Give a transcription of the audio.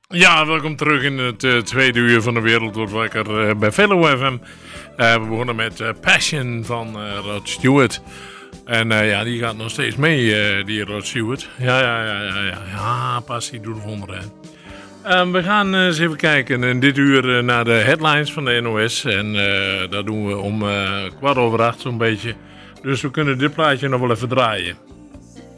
Ja, welkom terug in het tweede uur van de Wereld Wordt Wakker bij Fellow FM. We begonnen met Passion van Rod Stewart. En ja, die gaat nog steeds mee, die Rod Stewart. Ja, passie doet wonderen. We gaan eens even kijken in dit uur naar de headlines van de NOS. En dat doen we om 7:15 zo'n beetje. Dus we kunnen dit plaatje nog wel even draaien.